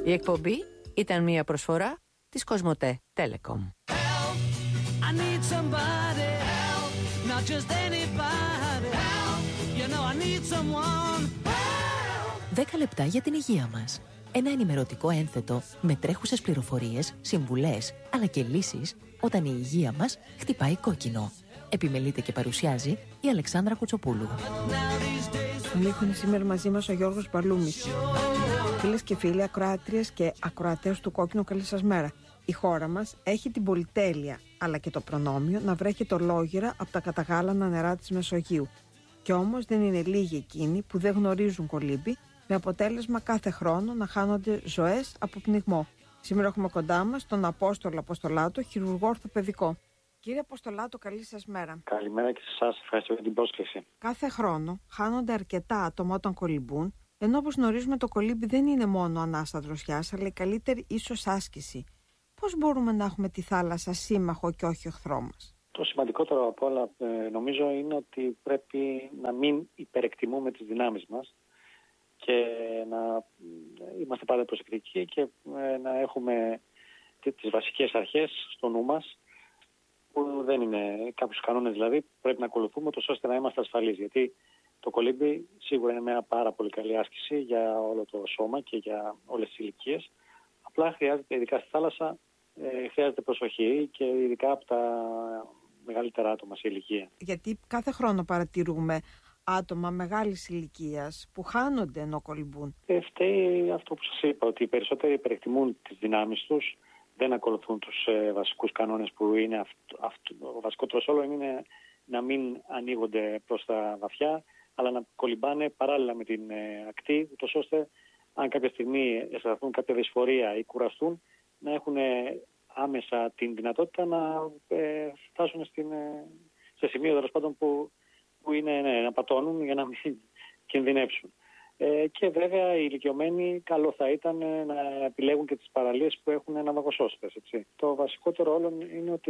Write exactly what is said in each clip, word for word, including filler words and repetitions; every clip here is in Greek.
Η εκπομπή ήταν μια προσφορά της Κοσμοτέ Telecom. δέκα λεπτά για την υγεία μας. Ένα ενημερωτικό ένθετο με τρέχουσες πληροφορίες, συμβουλές, αλλά και λύσεις όταν η υγεία μας χτυπάει κόκκινο. Επιμελείται και παρουσιάζει η Αλεξάνδρα Κουτσοπούλου. Λίγο είναι σήμερα μαζί μας ο Γιώργος Μπαλούμης. Φίλες και φίλοι, ακροάτριες και ακροατές του Κόκκινου, καλή σας μέρα. Η χώρα μας έχει την πολυτέλεια, αλλά και το προνόμιο να βρέχει τολόγυρα από τα καταγάλανα νερά της Μεσογείου. Κι όμως δεν είναι λίγοι εκείνοι που δεν γνωρίζουν κολύμπη, με αποτέλεσμα κάθε χρόνο να χάνονται ζωές από πνιγμό. Σήμερα έχουμε κοντά μας τον Απόστολο Αποστολάτο, χειρουργό ορθοπαιδικό. Κύριε Αποστολάτο, καλή σας μέρα. Καλημέρα και σε εσάς, ευχαριστώ για την πρόσκληση. Κάθε χρόνο χάνονται αρκετά άτομα όταν κολυμπούν, ενώ όπως γνωρίζουμε το κολύμπι δεν είναι μόνο ανάσα δροσιάς, αλλά η καλύτερη ίσως άσκηση. Πώς μπορούμε να έχουμε τη θάλασσα σύμμαχο και όχι εχθρό μας? Το σημαντικότερο από όλα ε, νομίζω είναι ότι πρέπει να μην υπερεκτιμούμε τις δυνάμεις μας και να είμαστε πάντα προσεκτικοί και ε, να έχουμε τις βασικές αρχές στο νου μας, που δεν είναι κάποιους κανόνες δηλαδή πρέπει να ακολουθούμε τόσο ώστε να είμαστε ασφαλείς, γιατί το κολύμπι σίγουρα είναι μια πάρα πολύ καλή άσκηση για όλο το σώμα και για όλες τις ηλικίες. Απλά χρειάζεται, ειδικά στη θάλασσα, ε, χρειάζεται προσοχή και ειδικά από τα μεγαλύτερα άτομα σε ηλικία. Γιατί κάθε χρόνο παρατηρούμε άτομα μεγάλης ηλικίας που χάνονται ενώ κολυμπούν. Ε, φταίει αυτό που σας είπα, ότι οι περισσότεροι υπερεκτιμούν τις δυνάμεις τους, δεν ακολουθούν τους ε, βασικούς κανόνες που είναι αυτό, αυτό, ο βασικότερος όλων είναι να μην ανοίγονται προς τα βαθιά, αλλά να κολυμπάνε παράλληλα με την ε, ακτή, ούτως ώστε αν κάποια στιγμή αισθανθούν κάποια δυσφορία ή κουραστούν, να έχουν ε, άμεσα την δυνατότητα να ε, φτάσουν στην, ε, σε σημείο τέλος πάντων που, που είναι ναι, να πατώνουν για να μην κινδυνεύσουν. Ε, και βέβαια οι ηλικιωμένοι καλό θα ήταν ε, να επιλέγουν και τις παραλίες που έχουν ναυαγοσώστες. Το βασικότερο όλων είναι ότι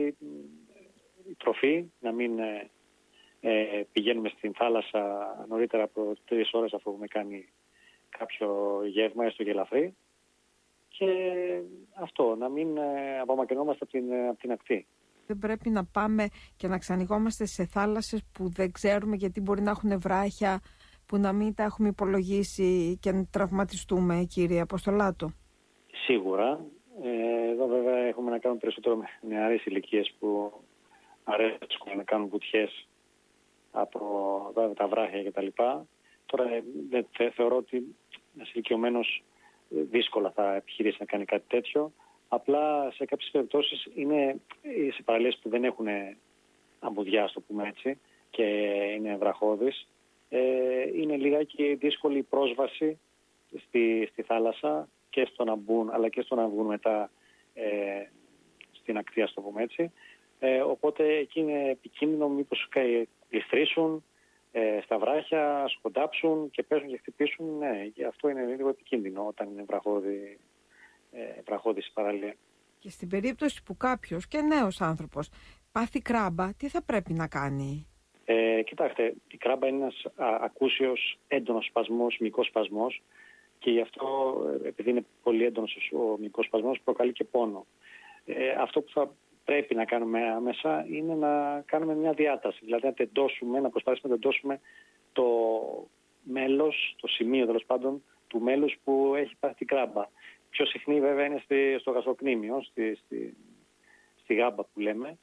η τροφή, να μην ε, ε, πηγαίνουμε στην θάλασσα νωρίτερα από τρεις ώρες αφού έχουμε κάνει κάποιο γεύμα, έστω και ελαφρύ, και αυτό, να μην ε, απομακρυνόμαστε από την, από την ακτή. Δεν πρέπει να πάμε και να ξανοιγόμαστε σε θάλασσες που δεν ξέρουμε, γιατί μπορεί να έχουν βράχια που να μην τα έχουμε υπολογίσει και να τραυματιστούμε, κύριε Αποστολάτο. Σίγουρα. Ε, εδώ βέβαια έχουμε να κάνουμε περισσότερο με νεαρές ηλικίες που αρέσκουν να κάνουν βουτιές από τα βράχια κτλ. Τώρα δεν θε, θεωρώ ότι ένας ηλικιωμένος δύσκολα θα επιχειρήσει να κάνει κάτι τέτοιο. Απλά σε κάποιες περιπτώσεις είναι σε παραλίες που δεν έχουν αμπουδιά, το πούμε έτσι, και είναι βραχώδεις. Ε, είναι λιγάκι δύσκολη η πρόσβαση στη, στη θάλασσα και στο να μπουν, αλλά και στο να βγουν μετά ε, στην ακτή, ας το πούμε έτσι. Ε, οπότε εκεί είναι επικίνδυνο μήπως γλιστρήσουν ε, στα βράχια, σκοντάψουν και πέσουν και χτυπήσουν. Ναι, και αυτό είναι λίγο επικίνδυνο όταν είναι βραχώδη, ε, βραχώδης η παραλία. Και στην περίπτωση που κάποιος και νέος άνθρωπος πάθει κράμπα, τι θα πρέπει να κάνει? Ε, κοιτάξτε, η κράμπα είναι ένας α, ακούσιος έντονος σπασμός, μυϊκός σπασμός, και γι' αυτό, επειδή είναι πολύ έντονος ο μυϊκός σπασμός, προκαλεί και πόνο. Ε, αυτό που θα πρέπει να κάνουμε άμεσα είναι να κάνουμε μια διάταση, δηλαδή να τεντώσουμε, να προσπαθήσουμε να τεντώσουμε το μέλος, το σημείο τέλος πάντων του μέλους που έχει πάθει την κράμπα. Πιο συχνή βέβαια είναι στη, στο γαστροκνήμιο, στη, στη, στη γάμπα που λέμε.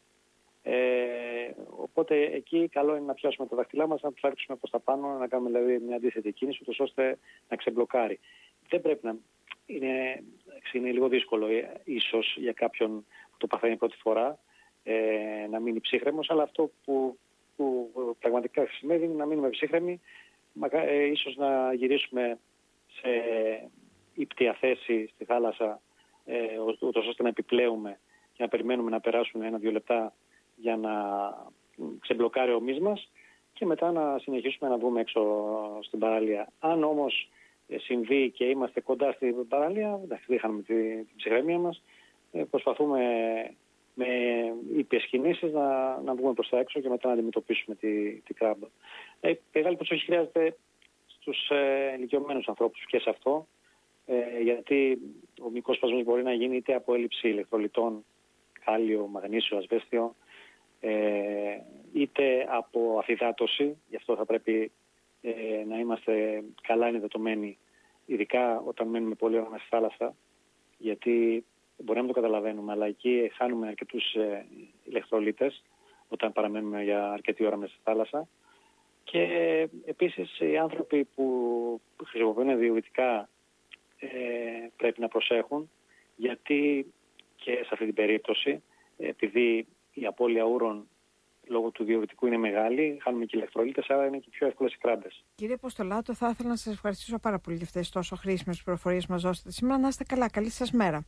Ε, οπότε εκεί καλό είναι να πιάσουμε τα δάχτυλά μας, να τους άρχισουμε προς τα πάνω, να κάνουμε δηλαδή μια αντίθετη κίνηση, ούτως ώστε να ξεμπλοκάρει. Δεν πρέπει να είναι, είναι λίγο δύσκολο ίσως για κάποιον που το παθαίνει πρώτη φορά ε, να μείνει ψύχρεμος, αλλά αυτό που, που πραγματικά χρησιμεύει είναι να μείνουμε ψύχρεμοι, ε, ίσως να γυρίσουμε σε ύπτια θέση στη θάλασσα, ε, ούτως ώστε να επιπλέουμε και να περιμένουμε να περάσουν ένα-δύο λεπτά για να ξεμπλοκάρει ο μυς μας και μετά να συνεχίσουμε να βγούμε έξω στην παραλία. Αν όμως συμβεί και είμαστε κοντά στην παραλία, εντάξει, δείχναμε την ψυχραιμία μας, προσπαθούμε με ήπιες κινήσεις να, να βγούμε προς τα έξω και μετά να αντιμετωπίσουμε τη, τη κράμπα. Ε, μεγάλη προσοχή χρειάζεται στους ε, ηλικιωμένους ανθρώπους και σε αυτό, ε, γιατί ο μυϊκός σπασμός μπορεί να γίνει είτε από έλλειψη ηλεκτρολιτών, κάλιο, μαγνήσιο, ασβέστιο, ε, είτε από αφυδάτωση. Γι' αυτό θα πρέπει ε, να είμαστε καλά ενυδατωμένοι, ειδικά όταν μένουμε πολύ ώρα στη θάλασσα, γιατί μπορεί να μην το καταλαβαίνουμε, αλλά εκεί χάνουμε αρκετούς ε, ηλεκτρολίτες όταν παραμένουμε για αρκετή ώρα μέσα στη θάλασσα. Και ε, επίσης οι άνθρωποι που χρησιμοποιούν διουρητικά ε, πρέπει να προσέχουν, γιατί και σε αυτή την περίπτωση, επειδή η απώλεια ούρων λόγω του διουρητικού είναι μεγάλη, χάνουμε και ηλεκτρολίτες, άρα είναι και πιο εύκολες οι κράμπες. Κύριε Αποστολάτο, θα ήθελα να σας ευχαριστήσω πάρα πολύ για αυτές τις τόσο χρήσιμες πληροφορίες που μας δώσατε σήμερα. Να είστε καλά. Καλή σας μέρα.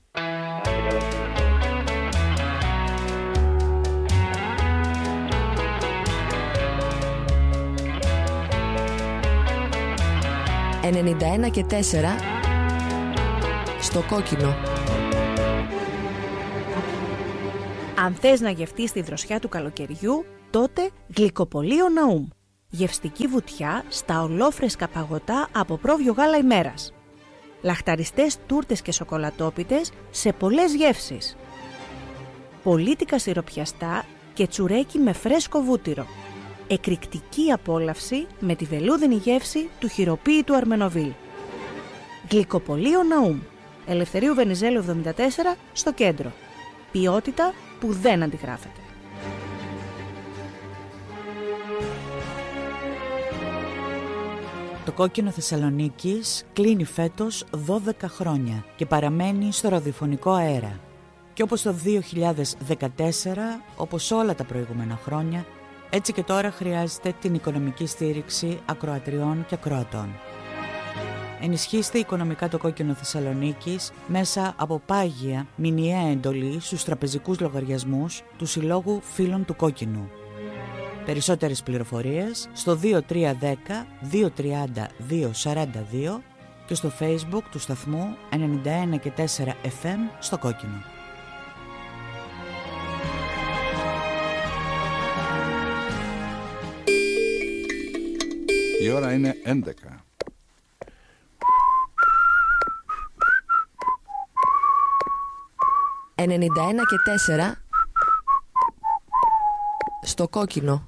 ενενήντα ένα και τέσσερα στο κόκκινο. Αν θες να γευτείς τη δροσιά του καλοκαιριού, τότε γλυκοπολείο Ναούμ. Γευστική βουτιά στα ολόφρεσκα παγωτά από πρόβιο γάλα ημέρας. Λαχταριστές τούρτες και σοκολατόπιτες σε πολλές γεύσεις. Πολίτικα σιροπιαστά και τσουρέκι με φρέσκο βούτυρο. Εκρηκτική απόλαυση με τη βελούδινη γεύση του χειροποίητου Αρμενοβίλ. Γλυκοπολείο Ναούμ. Ελευθερίου Βενιζέλου εβδομήντα τέσσερα στο κέντρο. Ποιότητα που δεν αντιγράφεται. Το Κόκκινο Θεσσαλονίκης κλείνει φέτος δώδεκα χρόνια και παραμένει στο ραδιοφωνικό αέρα. Και όπως το δύο χιλιάδες δεκατέσσερα, όπως όλα τα προηγούμενα χρόνια, έτσι και τώρα χρειάζεται την οικονομική στήριξη ακροατριών και ακροατών. Ενισχύστε οικονομικά το Κόκκινο Θεσσαλονίκης μέσα από πάγια μηνιαία εντολή στους τραπεζικούς λογαριασμούς του Συλλόγου Φίλων του Κόκκινου. Περισσότερες πληροφορίες στο δύο τρία ένα μηδέν δύο τρία μηδέν δύο τέσσερα δύο και στο Facebook του σταθμού ενενήντα ένα και τέσσερα εφ εμ στο Κόκκινο. Η ώρα είναι έντεκα. ενενήντα ένα και τέσσερα στο κόκκινο.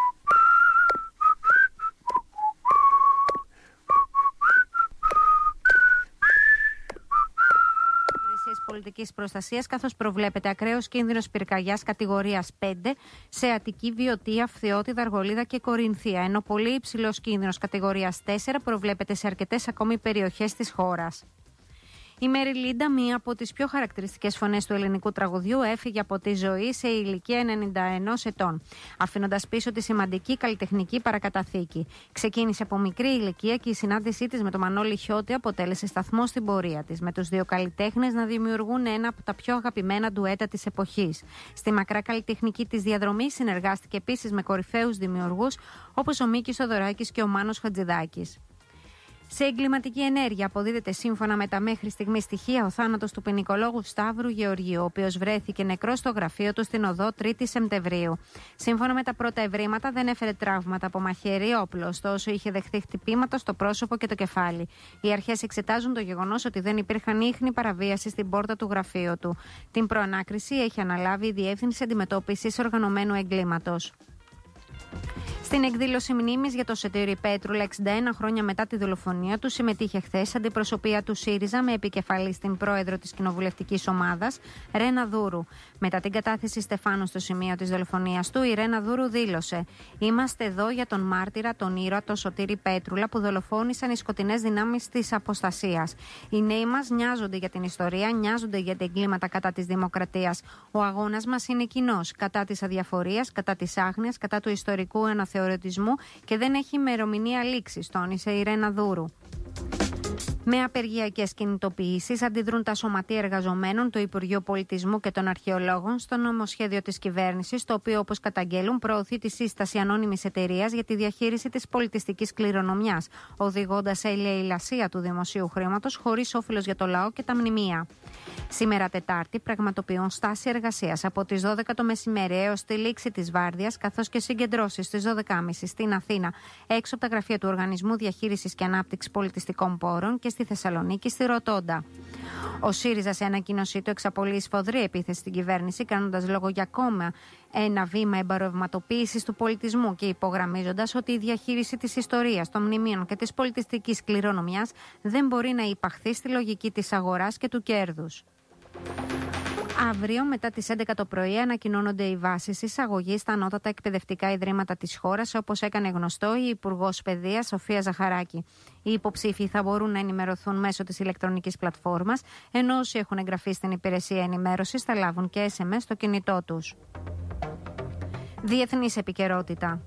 Πολιτικής προστασίας, καθώς προβλέπεται ακραίος κίνδυνος πυρκαγιάς κατηγορίας πέντε σε Αττική, Βιωτία, Φθιώτιδα, Αργολίδα και Κορινθία, ενώ πολύ υψηλός κίνδυνος κατηγορίας τέσσερα προβλέπεται σε αρκετές ακόμη περιοχές της χώρας. Η Μέρι Λίντα, μία από τις πιο χαρακτηριστικές φωνές του ελληνικού τραγουδιού, έφυγε από τη ζωή σε ηλικία ενενήντα ενός ετών, αφήνοντας πίσω τη σημαντική καλλιτεχνική παρακαταθήκη. Ξεκίνησε από μικρή ηλικία και η συνάντησή της με τον Μανώλη Χιώτη αποτέλεσε σταθμό στην πορεία της, με τους δύο καλλιτέχνες να δημιουργούν ένα από τα πιο αγαπημένα ντουέτα της εποχής. Στη μακρά καλλιτεχνική της διαδρομή συνεργάστηκε επίσης με κορυφαίους δημιουργούς όπως ο Μίκης Θοδωράκης και ο Μάνος Χατζηδάκης. Σε εγκληματική ενέργεια αποδίδεται σύμφωνα με τα μέχρι στιγμή στοιχεία ο θάνατος του ποινικολόγου Σταύρου Γεωργίου, ο οποίος βρέθηκε νεκρός στο γραφείο του στην οδό τρίτη Σεπτεμβρίου. Σύμφωνα με τα πρώτα ευρήματα, δεν έφερε τραύματα από μαχαίρι όπλο, ωστόσο είχε δεχτεί χτυπήματα στο πρόσωπο και το κεφάλι. Οι αρχές εξετάζουν το γεγονός ότι δεν υπήρχαν ίχνη παραβίαση στην πόρτα του γραφείου του. Την προανάκριση έχει αναλάβει η Διεύθυνση Αντιμετώπισης Οργανωμένου Εγκλήματος. Στην εκδήλωση μνήμης για το Σωτήρη Πέτρουλα, εξήντα ένα χρόνια μετά τη δολοφονία του, συμμετείχε χθες αντιπροσωπεία του ΣΥΡΙΖΑ με επικεφαλή στην πρόεδρο της κοινοβουλευτικής ομάδας, Ρένα Δούρου. Μετά την κατάθεση Στεφάνου στο σημείο της δολοφονίας του, η Ρένα Δούρου δήλωσε: «Είμαστε εδώ για τον μάρτυρα, τον ήρωα, τον Σωτήρη Πέτρουλα, που δολοφόνησαν οι σκοτεινές δυνάμεις της αποστασίας. Οι νέοι μας νοιάζονται για την ιστορία, νοιάζονται για τα εγκλήματα κατά της δημοκρατίας. Ο αγώνας μας είναι κοινός, κατά της αδιαφορίας, κατά της άγνοιας, κατά του ιστορικού αναθεωρητισμού και δεν έχει ημερομηνία λήξης», τόνισε η Ρένα Δούρου. Με απεργιακές κινητοποιήσεις αντιδρούν τα σωματεία εργαζομένων, το Υπουργείο Πολιτισμού και των Αρχαιολόγων στο νομοσχέδιο της κυβέρνησης, το οποίο, όπως καταγγέλουν, προωθεί τη σύσταση ανώνυμης εταιρείας για τη διαχείριση της πολιτιστικής κληρονομιάς, οδηγώντας σε λαιλασία του δημοσίου χρήματος χωρίς όφελος για το λαό και τα μνημεία. Σήμερα Τετάρτη πραγματοποιούν στάση εργασίας από τις δώδεκα το μεσημέρι έως τη λήξη της βάρδιας, καθώς και συγκεντρώσεις στις δώδεκα και μισή στην Αθήνα, έξω από τα γραφεία του Οργανισμού Διαχείρισης και Ανάπτυξης Πολιτιστικών Πόρων, και στη Θεσσαλονίκη, στη Ρωτόντα. Ο ΣΥΡΙΖΑ σε ανακοίνωσή του εξαπολύει σφοδρή επίθεση στην κυβέρνηση, κάνοντας λόγο για ακόμα ένα βήμα εμπορευματοποίησης του πολιτισμού και υπογραμμίζοντας ότι η διαχείριση της ιστορίας, των μνημείων και της πολιτιστικής κληρονομιάς δεν μπορεί να υπαχθεί στη λογική της αγοράς και του κέρδους. Αύριο, μετά τις έντεκα το πρωί, ανακοινώνονται οι βάσεις εισαγωγής στα ανώτατα εκπαιδευτικά ιδρύματα της χώρας, όπως έκανε γνωστό η Υπουργός Παιδείας Σοφία Ζαχαράκη. Οι υποψήφοι θα μπορούν να ενημερωθούν μέσω της ηλεκτρονικής πλατφόρμας, ενώ όσοι έχουν εγγραφεί στην υπηρεσία ενημέρωσης θα λάβουν και ες εμ ες στο κινητό τους. Διεθνής επικαιρότητα.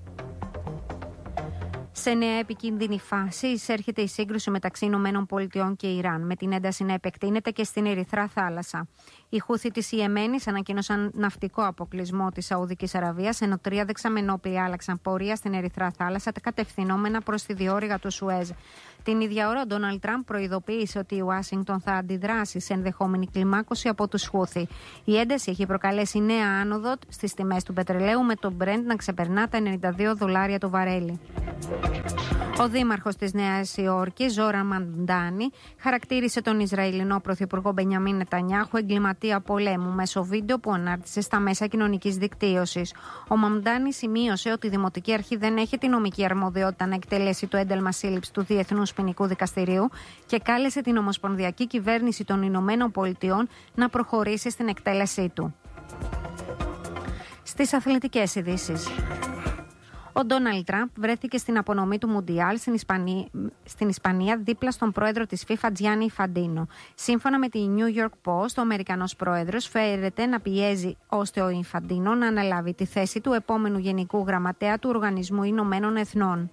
Σε νέα επικίνδυνη φάση εισέρχεται η σύγκρουση μεταξύ Ηνωμένων Πολιτειών και Ιράν, με την ένταση να επεκτείνεται και στην Ερυθρά θάλασσα. Οι Χούθι της Ιεμένης ανακοίνωσαν ναυτικό αποκλεισμό της Σαουδικής Αραβίας, ενώ τρία δεξαμενόπλοια άλλαξαν πορεία στην Ερυθρά θάλασσα, κατευθυνόμενα προς τη διόρυγα του Σουέζ. Την ίδια ώρα, ο Ντόναλντ Τραμπ προειδοποίησε ότι η Ουάσιγκτον θα αντιδράσει σε ενδεχόμενη κλιμάκωση από τους Χούθι. Η ένταση έχει προκαλέσει νέα άνοδο στις τιμές του πετρελαίου, με το Brent να ξεπερνά τα ενενήντα δύο δολάρια το βαρέλι. Ο δήμαρχος της Νέας Υόρκης, Ζόραν Μαμντάνι, χαρακτήρισε τον Ισραηλινό πρωθυπουργό Μπενιαμίν Νετανιάχου εγκληματία πολέμου μέσω βίντεο που ανάρτησε στα μέσα κοινωνικής δικτύωσης. Ο Μαμντάνι σημείωσε ότι η Δημοτική Αρχή δεν έχει τη νομική αρμοδιότητα να εκτελέσει το ένταλμα σύλληψη του Διεθνούς Ποινικού Δικαστηρίου και κάλεσε την Ομοσπονδιακή Κυβέρνηση των Ηνωμένων Πολιτειών να προχωρήσει στην εκτέλεσή του. Στις αθλητικές ειδήσεις. Ο Ντόναλντ Τραμπ βρέθηκε στην απονομή του Μουντιάλ στην Ισπανία, στην Ισπανία δίπλα στον πρόεδρο της FIFA, Τζιάννι Ινφαντίνο. Σύμφωνα με τη New York Post, ο Αμερικανός πρόεδρος φέρεται να πιέζει ώστε ο Ινφαντίνο να αναλάβει τη θέση του επόμενου Γενικού Γραμματέα του Οργανισμού Ηνωμένων Εθνών.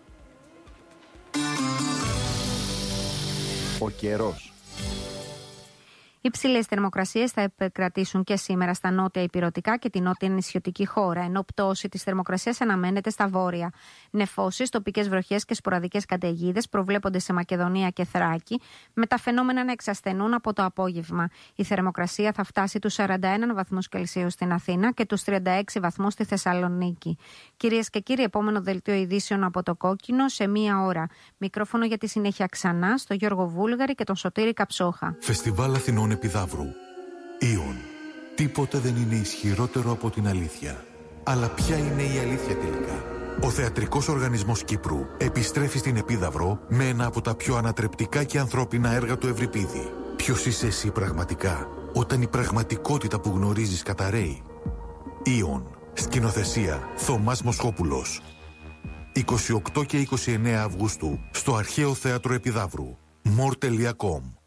Ο καιρός. Υψηλές θερμοκρασίες θα επικρατήσουν και σήμερα στα νότια ηπειρωτικά και την νότια νησιωτική χώρα, ενώ πτώση της θερμοκρασίας αναμένεται στα βόρεια. Νεφώσεις, τοπικές βροχές και σποραδικές καταιγίδες προβλέπονται σε Μακεδονία και Θράκη, με τα φαινόμενα να εξασθενούν από το απόγευμα. Η θερμοκρασία θα φτάσει τους σαράντα ένα βαθμούς Κελσίου στην Αθήνα και τους τριάντα έξι βαθμούς στη Θεσσαλονίκη. Κυρίες και κύριοι, επόμενο δελτίο ειδήσεων από το Κόκκινο σε μία ώρα. Μικρόφωνο για τη συνέχεια ξανά στο Γιώργο Βούλγαρη και τον Σωτήρη Καψόχα. Φεστιβάλ Αθηνών Επιδαύρου. Ήον. Τίποτε δεν είναι ισχυρότερο από την αλήθεια. Αλλά ποια είναι η αλήθεια τελικά? Ο Θεατρικός Οργανισμός Κύπρου επιστρέφει στην Επίδαυρο με ένα από τα πιο ανατρεπτικά και ανθρώπινα έργα του Ευρυπίδη. Ποιος είσαι εσύ πραγματικά, όταν η πραγματικότητα που γνωρίζεις καταρρέει? Ήον. Σκηνοθεσία Θωμάς Μοσχόπουλος. είκοσι οκτώ και είκοσι εννέα Αυγούστου στο Αρχαίο Θέατρο Επιδαύρου. μορ τελεία κομ